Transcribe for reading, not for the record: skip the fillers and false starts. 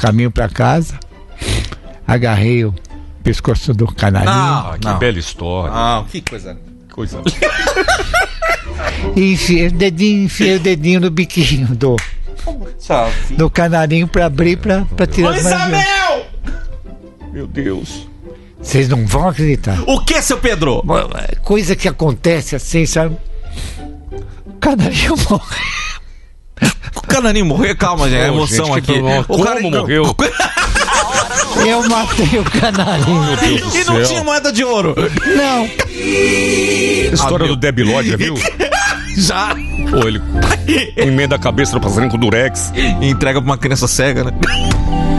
caminho pra casa, agarrei o pescoço do canarinho. Que bela história. Que coisa. E enfiei o dedinho no biquinho do canarinho pra abrir pra tirar as mandioca. Meu Deus. Vocês não vão acreditar. O que, seu Pedro? Coisa que acontece assim, sabe? O canarinho morre. O canarinho morreu? Calma, gente. A emoção gente, aqui. Como morreu? Eu matei o canarinho. Meu Deus do E não céu. tinha moeda de ouro. Não. História do Debi Lloyd, já viu? Já. Pô, ele emenda a cabeça do passarinho com durex. E entrega pra uma criança cega, né?